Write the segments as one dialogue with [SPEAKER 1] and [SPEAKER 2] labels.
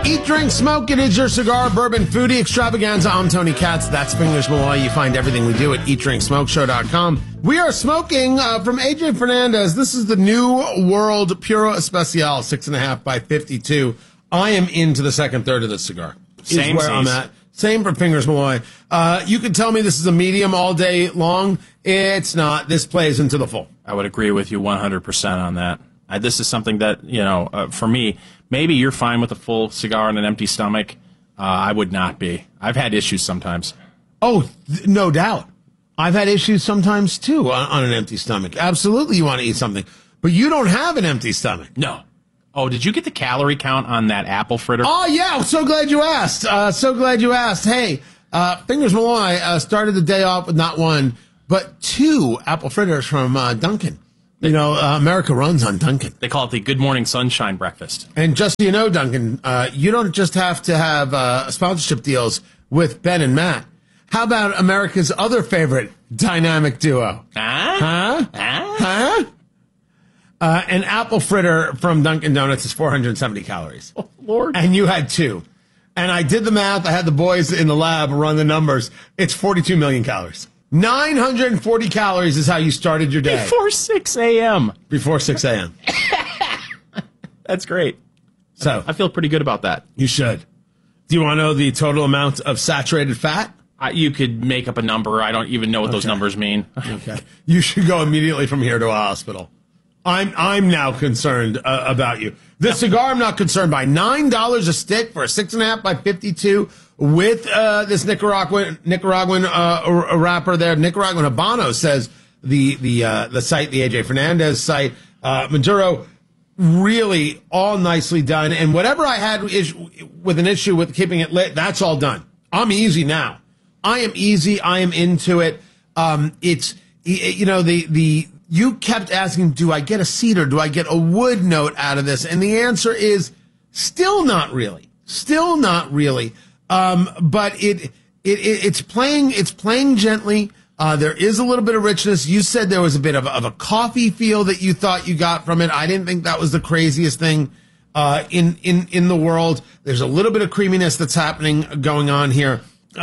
[SPEAKER 1] Eat, drink, smoke. It is your cigar, bourbon, foodie extravaganza. I'm Tony Katz. That's Fingers Malloy. You find everything we do at eatdrinksmokeshow.com. We are smoking from AJ Fernandez. This is the New World Puro Especial, 6.5 by 52. I am into the second third of this cigar.
[SPEAKER 2] Same
[SPEAKER 1] where I'm at. Same for Fingers Malloy. You can tell me this is a medium all day long. It's not. This plays into the full.
[SPEAKER 2] I would agree with you 100% on that. This is something that, for me, maybe you're fine with a full cigar on an empty stomach. I would not be. I've had issues sometimes.
[SPEAKER 1] Oh, no doubt. I've had issues sometimes, too, on an empty stomach. Absolutely, you want to eat something. But you don't have an empty stomach.
[SPEAKER 2] No. Oh, did you get the calorie count on that apple fritter?
[SPEAKER 1] Oh, yeah. So glad you asked. Hey, Fingers Malloy started the day off with not one, but 2 apple fritters from Dunkin'. America runs on Dunkin'.
[SPEAKER 2] They call it the Good Morning Sunshine breakfast.
[SPEAKER 1] And just so you know, Dunkin', you don't just have to have sponsorship deals with Ben and Matt. How about America's other favorite dynamic duo? An apple fritter from Dunkin' Donuts is 470 calories.
[SPEAKER 2] Oh, Lord.
[SPEAKER 1] And you had 2. And I did the math. I had the boys in the lab run the numbers. It's 42 million calories. 940 calories is how you started your day.
[SPEAKER 2] Before 6 a.m.
[SPEAKER 1] Before 6 a.m.
[SPEAKER 2] That's great.
[SPEAKER 1] So
[SPEAKER 2] I feel pretty good about that.
[SPEAKER 1] You should. Do you want to know the total amount of saturated fat?
[SPEAKER 2] You could make up a number. I don't even know what those numbers mean.
[SPEAKER 1] Okay. You should go immediately from here to a hospital. I'm now concerned about you. This cigar I'm not concerned by. $9 a stick for a 6.5 by 52 with this Nicaraguan wrapper there. Nicaraguan Habano says the site, the AJ Fernandez site. Maduro, really all nicely done. And whatever I had with an issue with keeping it lit, that's all done. I'm easy now. I am easy. I am into it. You kept asking, do I get a cedar? Do I get a wood note out of this? And the answer is still not really. Still not really. But it's playing gently. There is a little bit of richness. You said there was a bit of a coffee feel that you thought you got from it. I didn't think that was the craziest thing in the world. There's a little bit of creaminess that's going on here.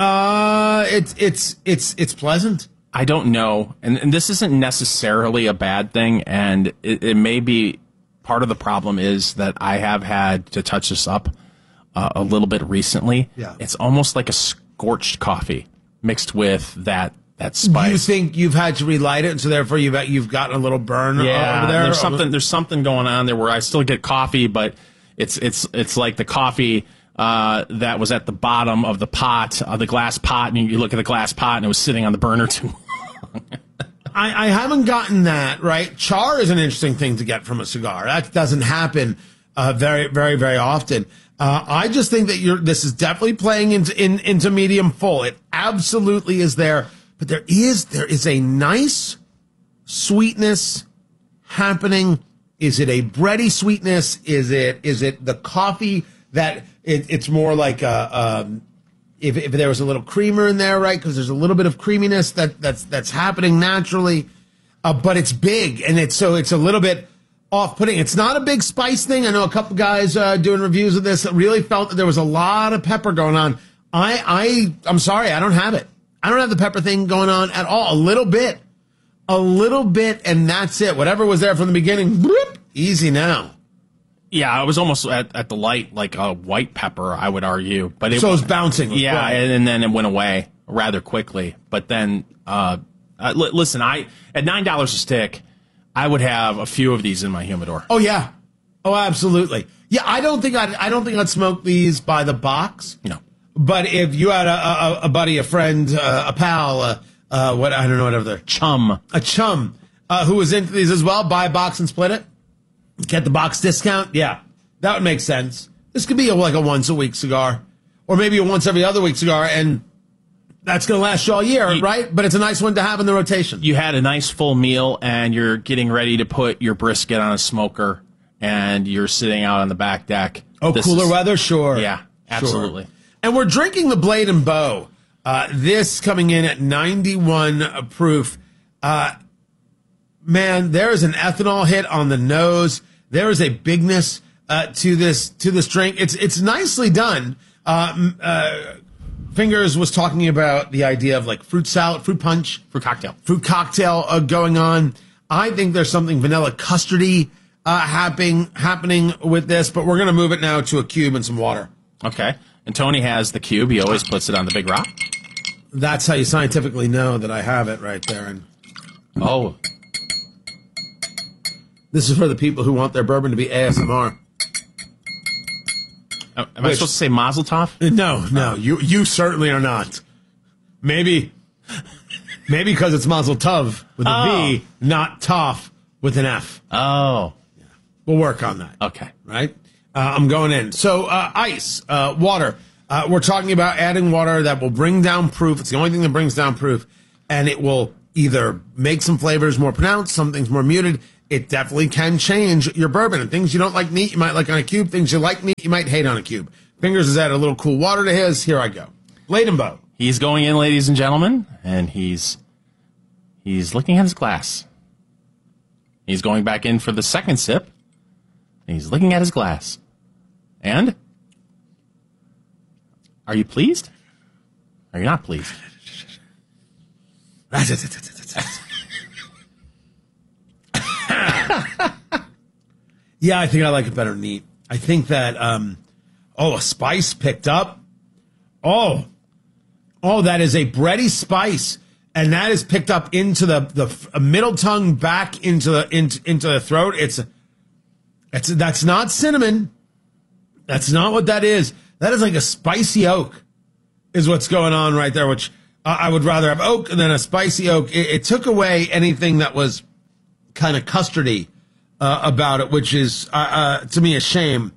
[SPEAKER 1] It's pleasant.
[SPEAKER 2] I don't know, and this isn't necessarily a bad thing, and it may be part of the problem is that I have had to touch this up a little bit recently.
[SPEAKER 1] Yeah.
[SPEAKER 2] It's almost like a scorched coffee mixed with that spice.
[SPEAKER 1] You think you've had to relight it, and so therefore you've gotten a little burn over there?
[SPEAKER 2] There's something going on there where I still get coffee, but it's like the coffee that was at the bottom of the pot, the glass pot, and you look at the glass pot and it was sitting on the burner too long.
[SPEAKER 1] I haven't gotten that, right? Char is an interesting thing to get from a cigar. That doesn't happen very, very, very often. I just think that this is definitely playing into medium full. It absolutely is there, but there is a nice sweetness happening. Is it a bready sweetness? Is it the coffee that it's more like if there was a little creamer in there, right? Because there's a little bit of creaminess that's happening naturally, but it's big and it's a little bit off-putting. It's not a big spice thing. I know a couple guys doing reviews of this that really felt that there was a lot of pepper going on. I'm sorry, I don't have it. I don't have the pepper thing going on at all. A little bit, and that's it. Whatever was there from the beginning, bloop, easy now.
[SPEAKER 2] Yeah, I was almost at the light like a white pepper, I would argue. But
[SPEAKER 1] it was bouncing.
[SPEAKER 2] Yeah, and then it went away rather quickly. But then, listen, at $9 a stick, I would have a few of these in my humidor.
[SPEAKER 1] Oh yeah, oh absolutely. Yeah, I don't think I'd smoke these by the box.
[SPEAKER 2] No,
[SPEAKER 1] but if you had a buddy, a friend, a pal, I don't know, whatever, a chum who was into these as well, buy a box and split it. Get the box discount? Yeah, that would make sense. This could be like a once a week cigar, or maybe a once every other week cigar, and that's going to last you all year, right? But it's a nice one to have in the rotation.
[SPEAKER 2] You had a nice full meal, and you're getting ready to put your brisket on a smoker, and you're sitting out on the back deck.
[SPEAKER 1] Oh, cooler weather? Sure.
[SPEAKER 2] Yeah, absolutely.
[SPEAKER 1] Sure. And we're drinking the Blade and Bow. This coming in at 91 proof. Man, there is an ethanol hit on the nose. There is a bigness to this drink. It's nicely done. Fingers was talking about the idea of like fruit salad, fruit punch,
[SPEAKER 2] Fruit cocktail.
[SPEAKER 1] Going on. I think there's something vanilla custardy happening with this, but we're gonna move it now to a cube and some water.
[SPEAKER 2] Okay. And Tony has the cube. He always puts it on the big rock.
[SPEAKER 1] That's how you scientifically know that I have it right there. And
[SPEAKER 2] oh,
[SPEAKER 1] this is for the people who want their bourbon to be ASMR.
[SPEAKER 2] am I supposed to say Mazel Tov?
[SPEAKER 1] No, you certainly are not. Maybe because it's Mazel Tov with a V, not Tov with an F.
[SPEAKER 2] Oh.
[SPEAKER 1] We'll work on that.
[SPEAKER 2] Okay.
[SPEAKER 1] Right? I'm going in. So, ice, water. We're talking about adding water that will bring down proof. It's the only thing that brings down proof. And it will either make some flavors more pronounced, some things more muted. It definitely can change your bourbon. And things you don't like neat, you might like on a cube. Things you like neat, you might hate on a cube. Fingers has added a little cool water to his. Here I go. Blade and Bow.
[SPEAKER 2] He's going in, ladies and gentlemen, and he's looking at his glass. He's going back in for the second sip. And he's looking at his glass. And? Are you pleased? Are you not pleased?
[SPEAKER 1] Yeah, I think I like it better neat. I think that, a spice picked up. Oh, that is a bready spice. And that is picked up into the middle tongue back into the throat. That's not cinnamon. That's not what that is. That is like a spicy oak is what's going on right there, which I would rather have oak than a spicy oak. It took away anything that was kind of custardy about it, which is, to me, a shame.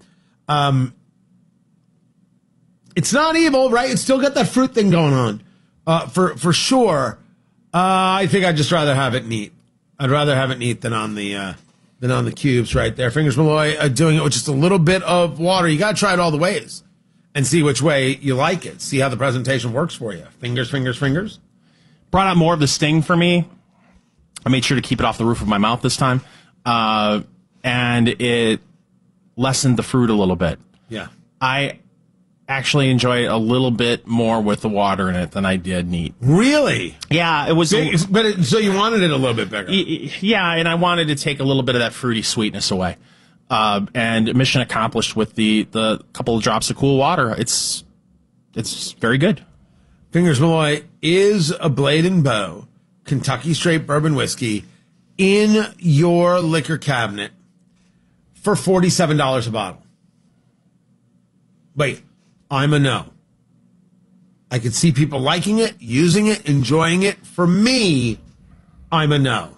[SPEAKER 1] It's not evil, right? It's still got that fruit thing going on, for sure. I think I'd just rather have it neat. I'd rather have it neat than on the cubes right there. Fingers Malloy doing it with just a little bit of water. You got to try it all the ways and see which way you like it. See how the presentation works for you. Fingers.
[SPEAKER 2] Brought out more of the sting for me. I made sure to keep it off the roof of my mouth this time. And it lessened the fruit a little bit.
[SPEAKER 1] Yeah.
[SPEAKER 2] I actually enjoy it a little bit more with the water in it than I did neat.
[SPEAKER 1] Really?
[SPEAKER 2] Yeah, it was.
[SPEAKER 1] So you wanted it a little bit bigger.
[SPEAKER 2] Yeah, and I wanted to take a little bit of that fruity sweetness away. And mission accomplished with the couple of drops of cool water. It's very good.
[SPEAKER 1] Fingers Malloy is a Blade and Bow Kentucky straight bourbon whiskey in your liquor cabinet for $47 a bottle. Wait, I'm a no. I could see people liking it, using it, enjoying it. For me, I'm a no.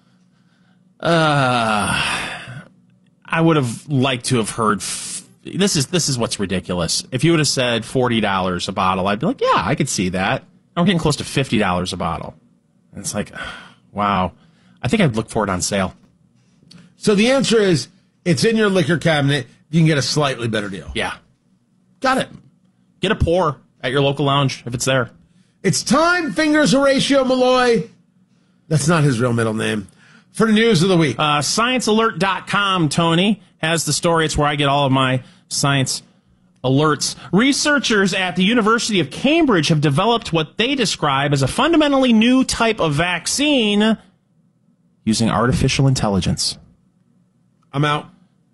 [SPEAKER 2] I would have liked to have heard. This is what's ridiculous. If you would have said $40 a bottle, I'd be like, yeah, I could see that. I'm getting close to $50 a bottle. And it's like, wow. I think I'd look for it on sale.
[SPEAKER 1] So the answer is, it's in your liquor cabinet. You can get a slightly better deal.
[SPEAKER 2] Yeah. Got it. Get a pour at your local lounge if it's there.
[SPEAKER 1] It's time, Fingers Horatio Malloy. That's not his real middle name. For the news of the week.
[SPEAKER 2] ScienceAlert.com, Tony, has the story. It's where I get all of my science alerts. Researchers at the University of Cambridge have developed what they describe as a fundamentally new type of vaccine using artificial intelligence.
[SPEAKER 1] I'm out.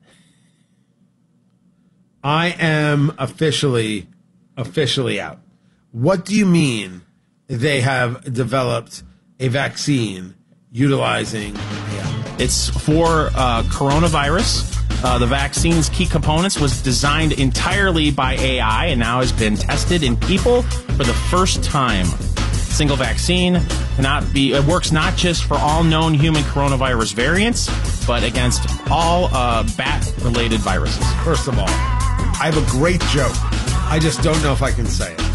[SPEAKER 1] I am officially out. What do you mean they have developed a vaccine utilizing AI?
[SPEAKER 2] It's for coronavirus. The vaccine's key components was designed entirely by AI and now has been tested in people for the first time. Single vaccine it works not just for all known human coronavirus variants, but against all bat-related viruses.
[SPEAKER 1] First of all, I have a great joke. I just don't know if I can say it.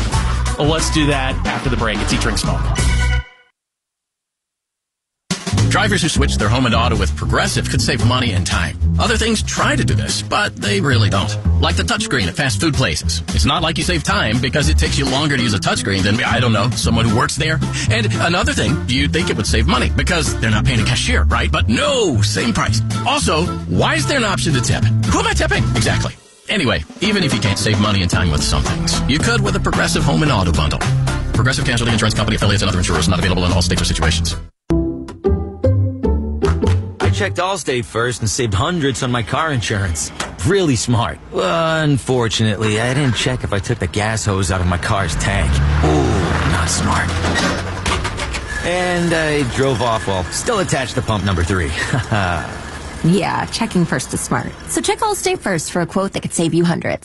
[SPEAKER 2] Well, let's do that after the break. It's Eat, Drink, Smoke.
[SPEAKER 3] Drivers who switch their home and auto with Progressive could save money and time. Other things try to do this, but they really don't. Like the touchscreen at fast food places. It's not like you save time because it takes you longer to use a touchscreen than, I don't know, someone who works there. And another thing, you'd think it would save money because they're not paying a cashier, right? But no, same price. Also, why is there an option to tip? Who am I tipping? Exactly. Anyway, even if you can't save money and time with some things, you could with a Progressive home and auto bundle. Progressive Casualty Insurance Company, affiliates, and other insurers not available in all states or situations.
[SPEAKER 4] I checked Allstate first and saved hundreds on my car insurance. Really smart. Unfortunately, I didn't check if I took the gas hose out of my car's tank. Ooh, not smart. And I drove off while still attached to pump number 3.
[SPEAKER 5] Yeah, checking first is smart. So check Allstate first for a quote that could save you hundreds.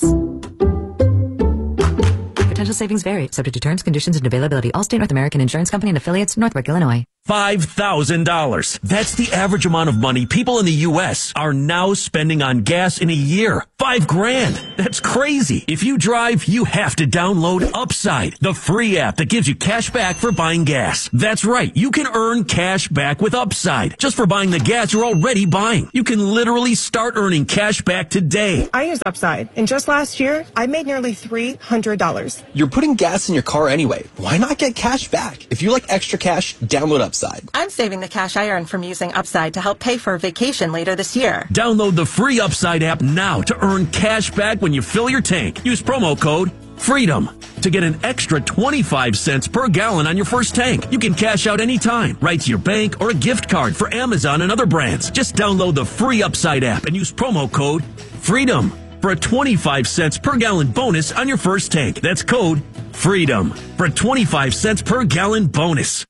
[SPEAKER 6] Potential savings vary, subject to terms, conditions, and availability. Allstate North American Insurance Company and affiliates, Northbrook, Illinois.
[SPEAKER 7] $5,000. That's the average amount of money people in the U.S. are now spending on gas in a year. $5,000. That's crazy. If you drive, you have to download Upside, the free app that gives you cash back for buying gas. That's right. You can earn cash back with Upside just for buying the gas you're already buying. You can literally start earning cash back today.
[SPEAKER 8] I use Upside, and just last year, I made nearly $300.
[SPEAKER 9] You're putting gas in your car anyway. Why not get cash back? If you like extra cash, download Upside.
[SPEAKER 10] I'm saving the cash I earned from using Upside to help pay for a vacation later this year.
[SPEAKER 7] Download the free Upside app now to earn cash back when you fill your tank. Use promo code FREEDOM to get an extra 25 cents per gallon on your first tank. You can cash out anytime, right to your bank or a gift card for Amazon and other brands. Just download the free Upside app and use promo code FREEDOM for a 25 cents per gallon bonus on your first tank. That's code FREEDOM for a 25 cents per gallon bonus.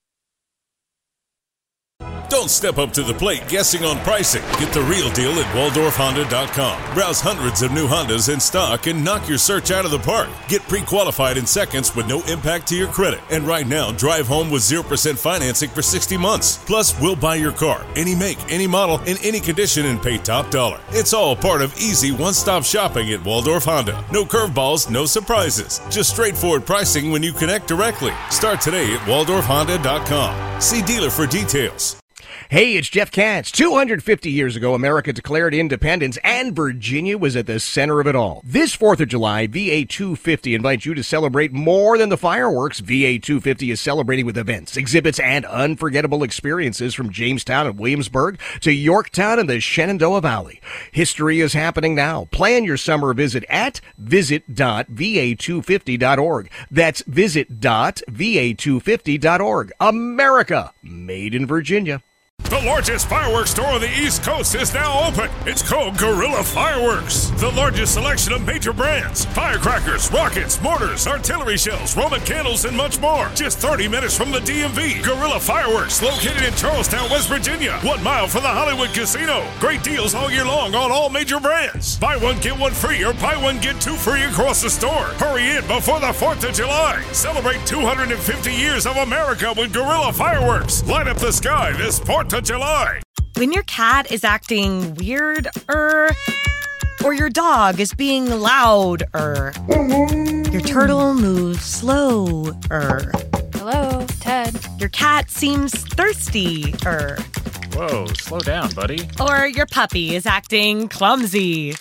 [SPEAKER 11] Don't step up to the plate guessing on pricing. Get the real deal at WaldorfHonda.com. Browse hundreds of new Hondas in stock and knock your search out of the park. Get pre-qualified in seconds with no impact to your credit. And right now, drive home with 0% financing for 60 months. Plus, we'll buy your car, any make, any model, in any condition, and pay top dollar. It's all part of easy one-stop shopping at Waldorf Honda. No curveballs, no surprises. Just straightforward pricing when you connect directly. Start today at WaldorfHonda.com. See dealer for details.
[SPEAKER 12] Hey, it's Jeff Katz. 250 years ago, America declared independence, and Virginia was at the center of it all. This 4th of July, VA 250 invites you to celebrate more than the fireworks. VA 250 is celebrating with events, exhibits, and unforgettable experiences from Jamestown and Williamsburg to Yorktown and the Shenandoah Valley. History is happening now. Plan your summer visit at visit.va250.org. That's visit.va250.org. America, made in Virginia.
[SPEAKER 11] The largest fireworks store on the East Coast is now open. It's called Guerrilla Fireworks. The largest selection of major brands, firecrackers, rockets, mortars, artillery shells, Roman candles, and much more. Just 30 minutes from the DMV. Guerrilla Fireworks, located in Charlestown, West Virginia. 1 mile from the Hollywood Casino. Great deals all year long on all major brands. Buy one, get one free, or buy one, get two free across the store. Hurry in before the 4th of July. Celebrate 250 years of America with Guerrilla Fireworks. Light up the sky this 4th of July.
[SPEAKER 13] When your cat is acting weird, or your dog is being loud, your turtle moves slow,
[SPEAKER 14] Hello, Ted.
[SPEAKER 13] Your cat seems thirsty,
[SPEAKER 2] Whoa, slow down, buddy.
[SPEAKER 13] Or your puppy is acting clumsy,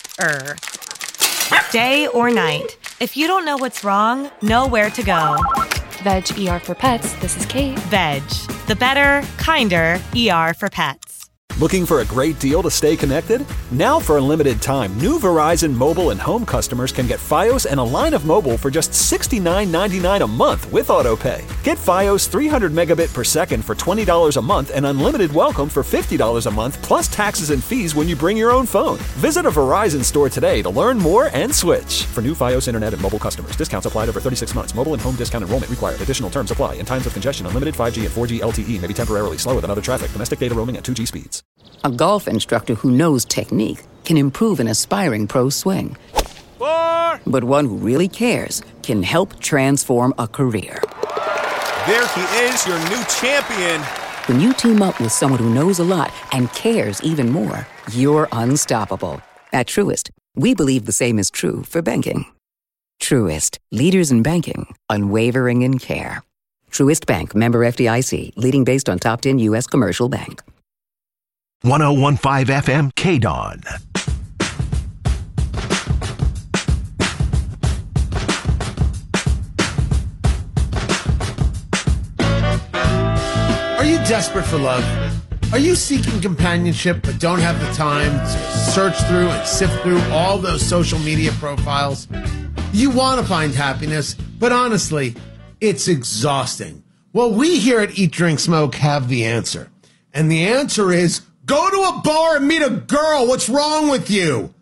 [SPEAKER 13] Day or night, if you don't know what's wrong, know where to go.
[SPEAKER 14] Veg ER for Pets, this is Kate.
[SPEAKER 13] Veg, the better, kinder ER for pets.
[SPEAKER 15] Looking for a great deal to stay connected? Now for a limited time, new Verizon mobile and home customers can get Fios and a line of mobile for just $69.99 a month with AutoPay. Get Fios 300 megabit per second for $20 a month and unlimited welcome for $50 a month plus taxes and fees when you bring your own phone. Visit a Verizon store today to learn more and switch. For new Fios internet and mobile customers, discounts applied over 36 months. Mobile and home discount enrollment required. Additional terms apply. In times of congestion, unlimited 5G and 4G LTE may be temporarily slower than other traffic. Domestic data roaming at 2G speeds.
[SPEAKER 16] A golf instructor who knows technique can improve an aspiring pro's swing. But one who really cares can help transform a career.
[SPEAKER 17] There he is, your new champion.
[SPEAKER 16] When you team up with someone who knows a lot and cares even more, you're unstoppable. At Truist, we believe the same is true for banking. Truist, leaders in banking, unwavering in care. Truist Bank, member FDIC, leading based on top 10 U.S. commercial bank.
[SPEAKER 18] 1015 FM KDON.
[SPEAKER 1] Are you desperate for love? Are you seeking companionship but don't have the time to search through and sift through all those social media profiles? You want to find happiness, but honestly, it's exhausting. Well, we here at Eat, Drink, Smoke have the answer. And the answer is, go to a bar and meet a girl. What's wrong with you?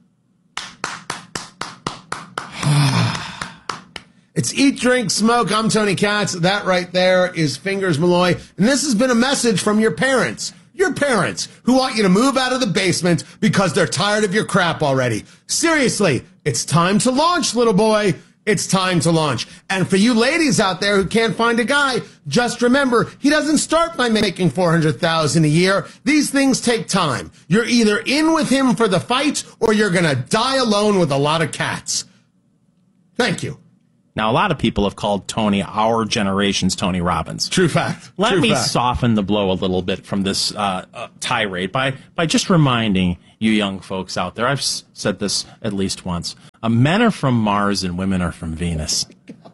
[SPEAKER 1] It's Eat, Drink, Smoke. I'm Tony Katz. That right there is Fingers Malloy. And this has been a message from your parents. Your parents who want you to move out of the basement because they're tired of your crap already. Seriously, it's time to launch, little boy. It's time to launch. And for you ladies out there who can't find a guy, just remember, he doesn't start by making $400,000 a year. These things take time. You're either in with him for the fight or you're going to die alone with a lot of cats. Thank you.
[SPEAKER 2] Now, a lot of people have called Tony our generation's Tony Robbins.
[SPEAKER 1] True fact.
[SPEAKER 2] Let
[SPEAKER 1] True
[SPEAKER 2] me
[SPEAKER 1] fact.
[SPEAKER 2] soften the blow a little bit from this tirade by just reminding you young folks out there, I've said this at least once, men are from Mars and women are from Venus.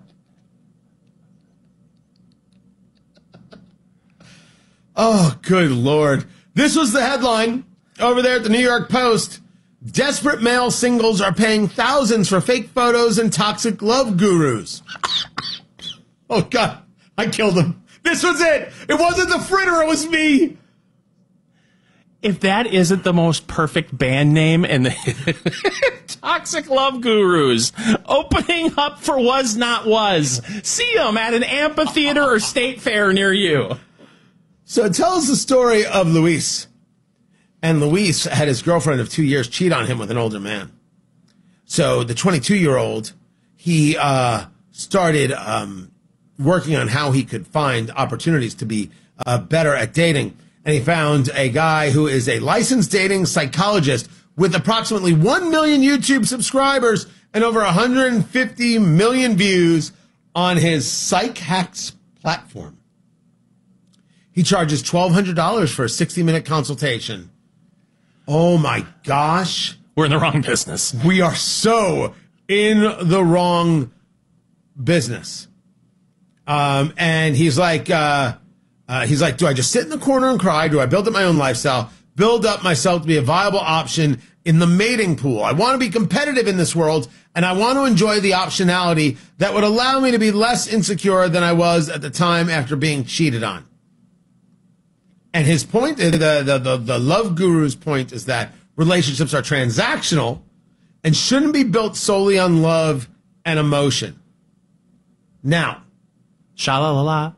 [SPEAKER 1] Oh, good Lord. This was the headline over there at the New York Post. Desperate male singles are paying thousands for fake photos and toxic love gurus. Oh, God. I killed him. This was it. It wasn't the fritter. It was me.
[SPEAKER 2] If that isn't the most perfect band name in the Toxic Love Gurus, opening up for Was Not Was. See them at an amphitheater or state fair near you.
[SPEAKER 1] So it tells the story of Luis. And Luis had his girlfriend of 2 years cheat on him with an older man. So the 22-year-old, he started working on how he could find opportunities to be better at dating. And he found a guy who is a licensed dating psychologist with approximately 1 million YouTube subscribers and over 150 million views on his Psych Hacks platform. He charges $1,200 for a 60-minute consultation. Oh, my gosh.
[SPEAKER 2] We're in the wrong business.
[SPEAKER 1] We are so in the wrong business. And he's like, do I just sit in the corner and cry? Do I build up my own lifestyle? Build up myself to be a viable option in the mating pool. I want to be competitive in this world, and I want to enjoy the optionality that would allow me to be less insecure than I was at the time after being cheated on. And his point, the love guru's point, is that relationships are transactional and shouldn't be built solely on love and emotion. Now,
[SPEAKER 2] sha-la-la-la.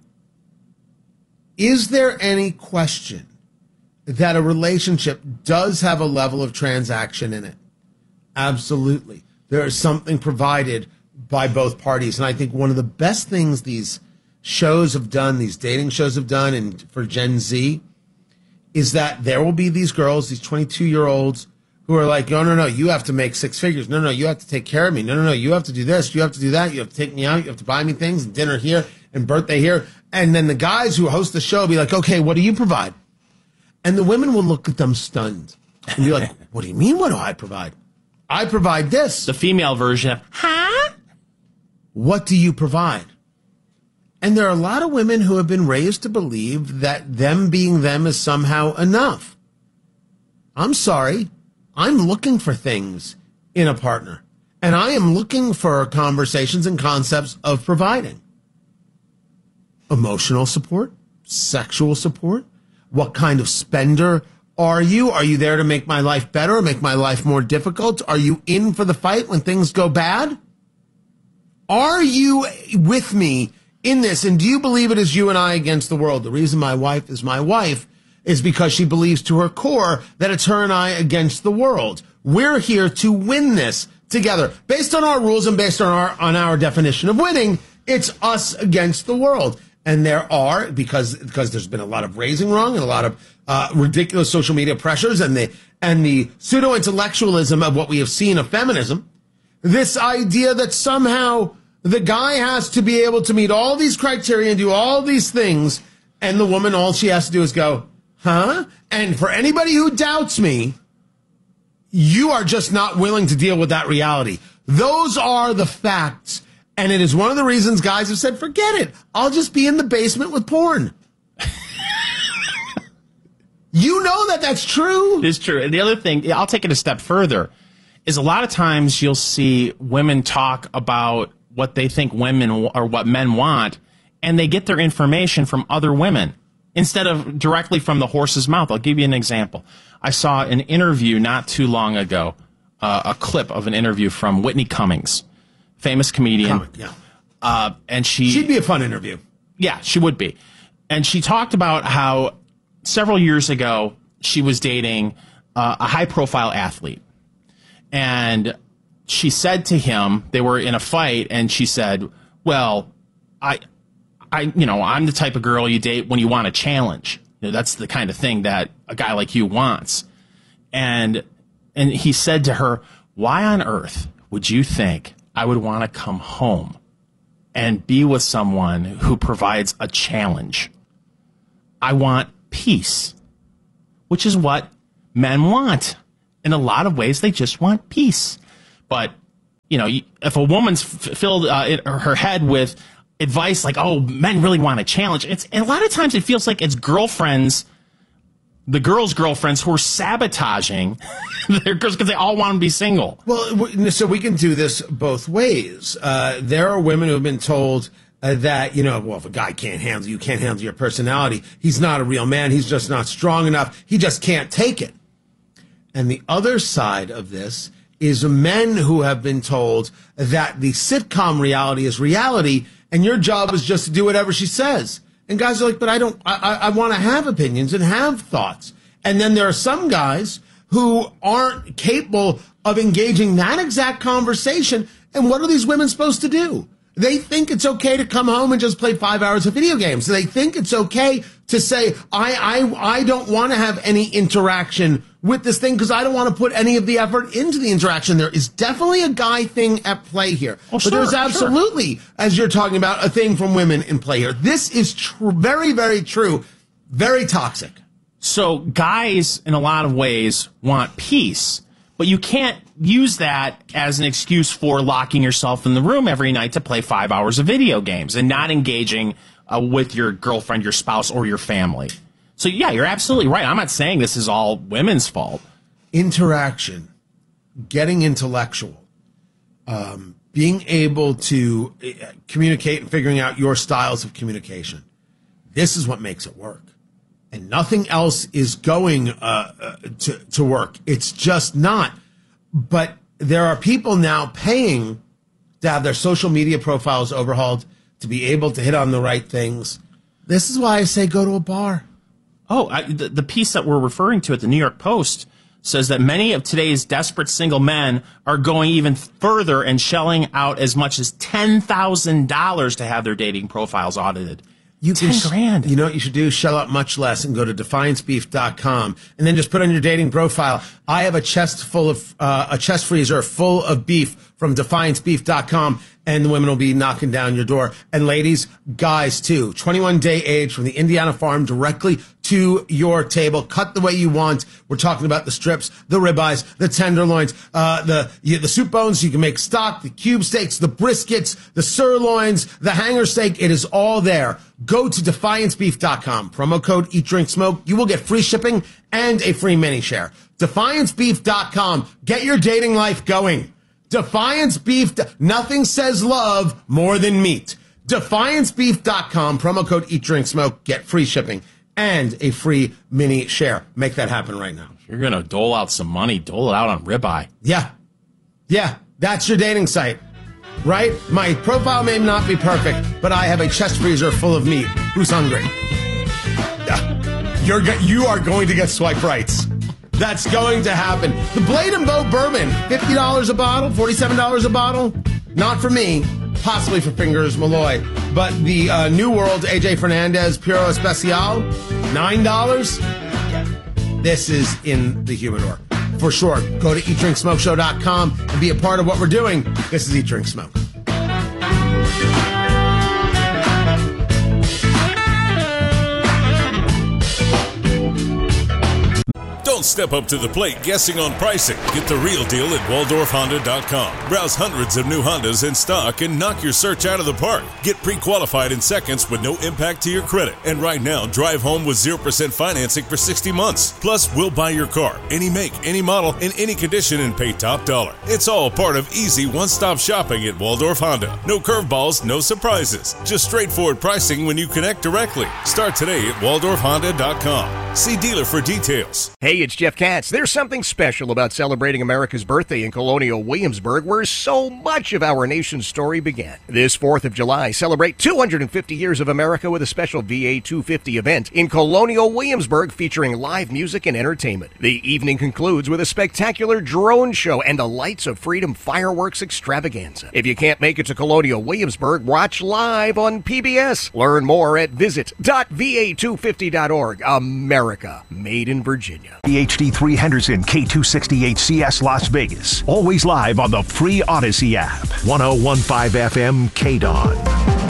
[SPEAKER 1] Is there any question that a relationship does have a level of transaction in it? Absolutely. There is something provided by both parties. And I think one of the best things these shows have done, these dating shows have done, and for Gen Z, is that there will be these girls, these 22-year-olds, who are like, no, you have to make six figures. No, you have to take care of me. No, you have to do this. You have to do that. You have to take me out. You have to buy me things, and dinner here, and birthday here. And then the guys who host the show be like, okay, what do you provide? And the women will look at them stunned and be like, what do you mean, what do I provide? I provide this.
[SPEAKER 2] The female version of, huh?
[SPEAKER 1] What do you provide? And there are a lot of women who have been raised to believe that them being them is somehow enough. I'm sorry. I'm looking for things in a partner. And I am looking for conversations and concepts of providing. Emotional support, sexual support. What kind of spender are you? Are you there to make my life better or make my life more difficult? Are you in for the fight when things go bad? Are you with me in this? And do you believe it is you and I against the world? The reason my wife is because she believes to her core that it's her and I against the world. We're here to win this together. Based on our rules and based on our definition of winning, it's us against the world. And there are, because there's been a lot of raising wrong and a lot of ridiculous social media pressures and the pseudo-intellectualism of what we have seen of feminism, this idea that somehow the guy has to be able to meet all these criteria and do all these things, and the woman, all she has to do is go, Huh? And for anybody who doubts me, you are just not willing to deal with that reality. Those are the facts. And it is one of the reasons guys have said, forget it. I'll just be in the basement with porn. You know that that's true.
[SPEAKER 2] It is true. And the other thing, I'll take it a step further, is a lot of times you'll see women talk about what they think women or what men want, and they get their information from other women instead of directly from the horse's mouth. I'll give you an example. I saw an interview not too long ago, a clip of an interview from Whitney Cummings, famous comedian. And she'd
[SPEAKER 1] be a fun interview.
[SPEAKER 2] Yeah, she would be. And she talked about how several years ago she was dating a high-profile athlete. And she said to him, they were in a fight, and she said, well, I'm the type of girl you date when you want a challenge. That's the kind of thing that a guy like you wants. And he said to her, why on earth would you think I would want to come home and be with someone who provides a challenge? I want peace, which is what men want. In a lot of ways, they just want peace. But, if a woman's filled her head with advice like, oh, men really want a challenge, and a lot of times it feels like it's girlfriends, the girls' girlfriends, who are sabotaging their girls because they all want to be single.
[SPEAKER 1] Well, so we can do this both ways. There are women who have been told that, if a guy can't handle you, can't handle your personality, he's not a real man, he's just not strong enough, he just can't take it. And the other side of this is men who have been told that the sitcom reality is reality, and your job is just to do whatever she says. And guys are like, but I want to have opinions and have thoughts. And then there are some guys who aren't capable of engaging that exact conversation. And what are these women supposed to do? They think it's okay to come home and just play 5 hours of video games. They think it's okay to say, I don't want to have any interaction with this thing because I don't want to put any of the effort into the interaction. There is definitely a guy thing at play here. But there's absolutely, as you're talking about, a thing from women in play here. This is very, very true. Very toxic.
[SPEAKER 2] So guys, in a lot of ways, want peace. But you can't use that as an excuse for locking yourself in the room every night to play 5 hours of video games and not engaging with your girlfriend, your spouse, or your family. So, yeah, you're absolutely right. I'm not saying this is all women's fault.
[SPEAKER 1] Interaction, getting intellectual, being able to communicate and figuring out your styles of communication. This is what makes it work. And nothing else is going to work. It's just not. But there are people now paying to have their social media profiles overhauled to be able to hit on the right things. This is why I say go to a bar.
[SPEAKER 2] The piece that we're referring to at the New York Post says that many of today's desperate single men are going even further and shelling out as much as $10,000 to have their dating profiles audited. $10,000.
[SPEAKER 1] You know what you should do? Shell out much less and go to defiancebeef.com and then just put on your dating profile, I have a chest freezer full of beef from defiancebeef.com, and the women will be knocking down your door. And ladies, guys too, 21-day age from the Indiana farm directly to your table, cut the way you want. We're talking about the strips, the ribeyes, the tenderloins, the soup bones. You can make stock, the cube steaks, the briskets, the sirloins, the hanger steak. It is all there. Go to defiancebeef.com. Promo code EatDrinkSmoke. You will get free shipping and a free mini share. Defiancebeef.com. Get your dating life going. Defiance Beef. Nothing says love more than meat. Defiancebeef.com. Promo code EatDrinkSmoke. Get free shipping and a free mini share. Make that happen right now.
[SPEAKER 2] If you're going to dole out some money, dole it out on ribeye.
[SPEAKER 1] Yeah. That's your dating site, right? My profile may not be perfect, but I have a chest freezer full of meat. Who's hungry? You are going to get swipe rights. That's going to happen. The Blade & Bow Bourbon, $50 a bottle, $47 a bottle. Not for me, possibly for Fingers Malloy. But the New World AJ Fernandez Puro Especial, $9. This is in the humidor. For sure, go to eatdrinksmokeshow.com and be a part of what we're doing. This is Eat, Drink, Smoke.
[SPEAKER 11] Don't step up to the plate guessing on pricing. Get the real deal at WaldorfHonda.com. Browse hundreds of new Hondas in stock and knock your search out of the park. Get pre-qualified in seconds with no impact to your credit. And right now, drive home with 0% financing for 60 months. Plus, we'll buy your car, any make, any model, in any condition, and pay top dollar. It's all part of easy one-stop shopping at Waldorf Honda. No curveballs, no surprises. Just straightforward pricing when you connect directly. Start today at WaldorfHonda.com. See dealer for details.
[SPEAKER 12] Hey, it's Jeff Katz. There's something special about celebrating America's birthday in Colonial Williamsburg, where so much of our nation's story began. This 4th of July, celebrate 250 years of America with a special VA 250 event in Colonial Williamsburg featuring live music and entertainment. The evening concludes with a spectacular drone show and the Lights of Freedom fireworks extravaganza. If you can't make it to Colonial Williamsburg, watch live on PBS. Learn more at visit.va250.org. America, made in Virginia.
[SPEAKER 18] HD3 Henderson, K268CS Las Vegas. Always live on the free Odyssey app. 1015 FM KDON.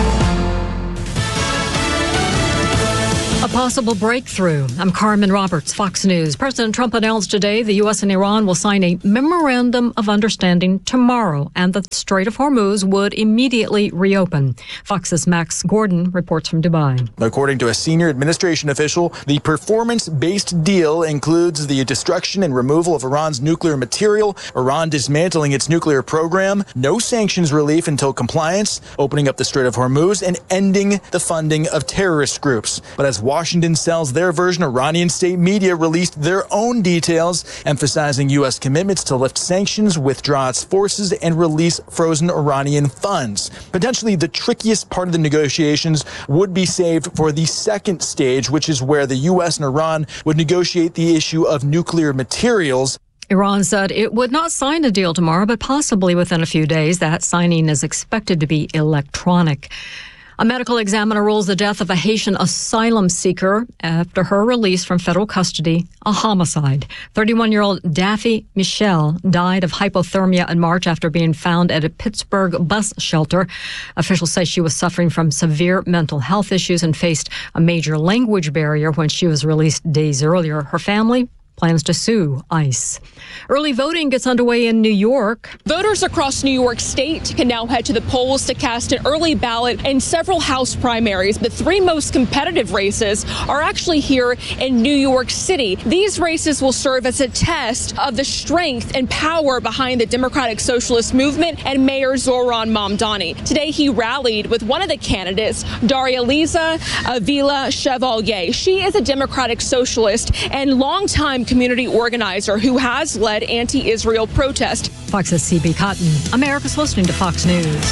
[SPEAKER 19] A possible breakthrough. I'm Carmen Roberts, Fox News. President Trump announced today the U.S. and Iran will sign a memorandum of understanding tomorrow, and the Strait of Hormuz would immediately reopen. Fox's Max Gordon reports from Dubai.
[SPEAKER 20] According to a senior administration official, the performance-based deal includes the destruction and removal of Iran's nuclear material, Iran dismantling its nuclear program, no sanctions relief until compliance, opening up the Strait of Hormuz, and ending the funding of terrorist groups. But as Washington sells their version, Iranian state media released their own details, emphasizing U.S. commitments to lift sanctions, withdraw its forces, and release frozen Iranian funds. Potentially the trickiest part of the negotiations would be saved for the second stage, which is where the U.S. and Iran would negotiate the issue of nuclear materials.
[SPEAKER 19] Iran said it would not sign a deal tomorrow, but possibly within a few days. That signing is expected to be electronic. A medical examiner rules the death of a Haitian asylum seeker after her release from federal custody a homicide. 31-year-old Daffy Michel died of hypothermia in March after being found at a Pittsburgh bus shelter. Officials say she was suffering from severe mental health issues and faced a major language barrier when she was released days earlier. Her family plans to sue ICE. Early voting gets underway in New York.
[SPEAKER 21] Voters across New York State can now head to the polls to cast an early ballot in several House primaries. The three most competitive races are actually here in New York City. These races will serve as a test of the strength and power behind the Democratic Socialist Movement and Mayor Zohran Mamdani. Today, he rallied with one of the candidates, Daria-Liza Avila Chevalier. She is a Democratic Socialist and longtime community organizer who has led anti-Israel protests.
[SPEAKER 19] Fox's CB Cotton. America's listening to Fox News.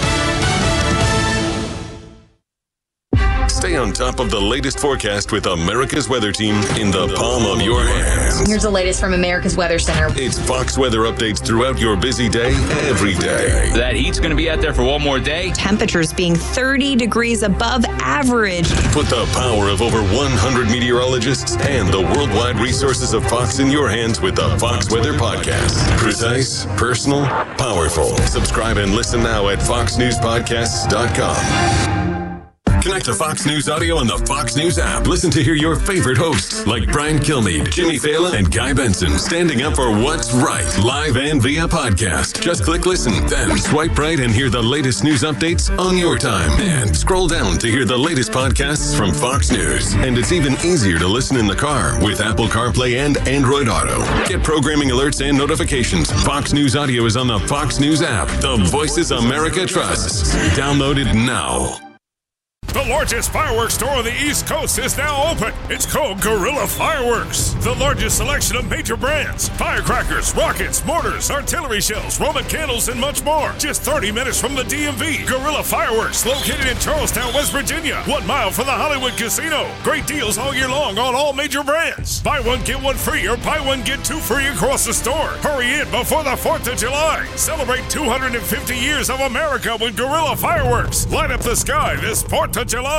[SPEAKER 22] Stay on top of the latest forecast with America's Weather Team in the palm of your hands.
[SPEAKER 23] Here's the latest from America's Weather Center.
[SPEAKER 22] It's Fox weather updates throughout your busy day, every day.
[SPEAKER 24] That heat's going to be out there for one more day.
[SPEAKER 23] Temperatures being 30 degrees above average.
[SPEAKER 22] Put the power of over 100 meteorologists and the worldwide resources of Fox in your hands with the Fox Weather Podcast. Precise, personal, powerful. Subscribe and listen now at foxnewspodcasts.com. Connect to Fox News Audio on the Fox News app. Listen to hear your favorite hosts like Brian Kilmeade, Jimmy Fallon, and Guy Benson standing up for what's right, live and via podcast. Just click listen, then swipe right and hear the latest news updates on your time. And scroll down to hear the latest podcasts from Fox News. And it's even easier to listen in the car with Apple CarPlay and Android Auto. Get programming alerts and notifications. Fox News Audio is on the Fox News app. The voices America trusts. Download it now.
[SPEAKER 11] The largest fireworks store on the East Coast is now open. It's called Guerrilla Fireworks. The largest selection of major brands, firecrackers, rockets, mortars, artillery shells, Roman candles, and much more. Just 30 minutes from the DMV. Guerrilla Fireworks, located in Charlestown, West Virginia. 1 mile from the Hollywood Casino. Great deals all year long on all major brands. Buy one, get one free, or buy one, get two free across the store. Hurry in before the 4th of July. Celebrate 250 years of America with Guerrilla Fireworks. Light up the sky this 4th of July.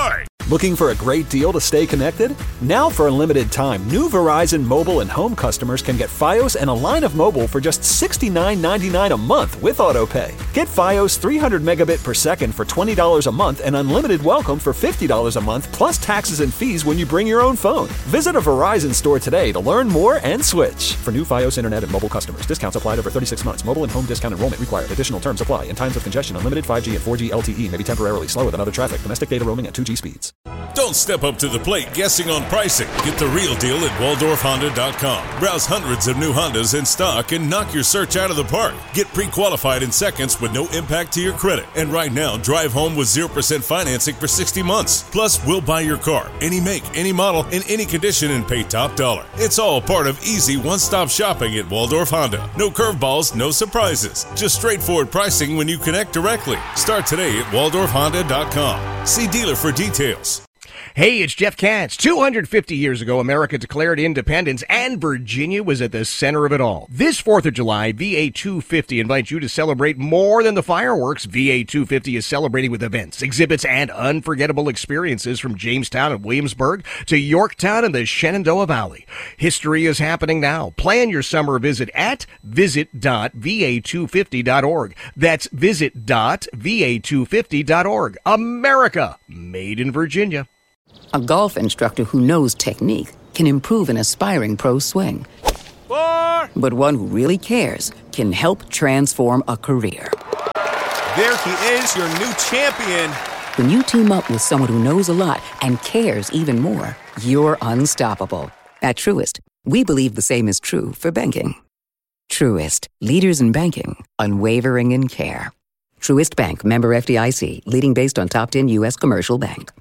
[SPEAKER 15] Looking for a great deal to stay connected? Now for a limited time, new Verizon mobile and home customers can get Fios and a line of mobile for just $69.99 a month with AutoPay. Get Fios 300 megabit per second for $20 a month and unlimited welcome for $50 a month plus taxes and fees when you bring your own phone. Visit a Verizon store today to learn more and switch. For new Fios internet and mobile customers, discounts applied over 36 months. Mobile and home discount enrollment required. Additional terms apply. In times of congestion, unlimited 5G and 4G LTE may be temporarily slower than other traffic. Domestic data roaming at 2G speeds.
[SPEAKER 11] Don't step up to the plate guessing on pricing. Get the real deal at WaldorfHonda.com. Browse hundreds of new Hondas in stock and knock your search out of the park. Get pre-qualified in seconds with no impact to your credit. And right now, drive home with 0% financing for 60 months. Plus, we'll buy your car, any make, any model, in any condition, and pay top dollar. It's all part of easy one-stop shopping at Waldorf Honda. No curveballs, no surprises. Just straightforward pricing when you connect directly. Start today at WaldorfHonda.com. See dealer for details.
[SPEAKER 12] Hey, it's Jeff Katz. 250 years ago, America declared independence, and Virginia was at the center of it all. This 4th of July, VA 250 invites you to celebrate more than the fireworks. VA 250 is celebrating with events, exhibits, and unforgettable experiences from Jamestown and Williamsburg to Yorktown and the Shenandoah Valley. History is happening now. Plan your summer visit at visit.va250.org. That's visit.va250.org. America, made in Virginia.
[SPEAKER 16] A golf instructor who knows technique can improve an aspiring pro's swing. But one who really cares can help transform a career.
[SPEAKER 17] There he is, your new champion.
[SPEAKER 16] When you team up with someone who knows a lot and cares even more, you're unstoppable. At Truist, we believe the same is true for banking. Truist, leaders in banking, unwavering in care. Truist Bank, member FDIC, leading based on top 10 U.S. commercial bank.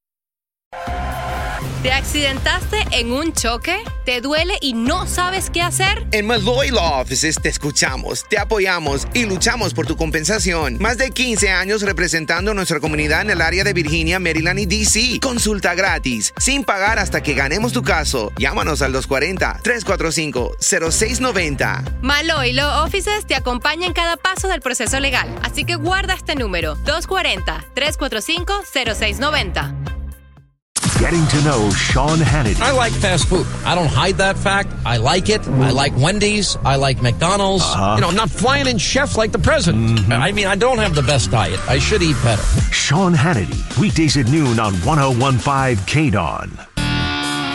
[SPEAKER 3] ¿Te accidentaste en un choque? ¿Te duele y no sabes qué hacer?
[SPEAKER 4] En Malloy Law Offices te escuchamos, te apoyamos y luchamos por tu compensación. Más de 15 años representando a nuestra comunidad en el área de Virginia, Maryland y D.C. Consulta gratis, sin pagar hasta que ganemos tu caso. Llámanos al 240-345-0690.
[SPEAKER 3] Malloy Law Offices te acompaña en cada paso del proceso legal. Así que guarda este número, 240-345-0690.
[SPEAKER 18] Getting to know Sean Hannity.
[SPEAKER 5] I like fast food. I don't hide that fact. I like it. I like Wendy's. I like McDonald's. You know, I'm not flying in chef like the president. I mean, I don't have the best diet. I should eat better.
[SPEAKER 18] Sean Hannity, weekdays at noon on 101.5 KDON.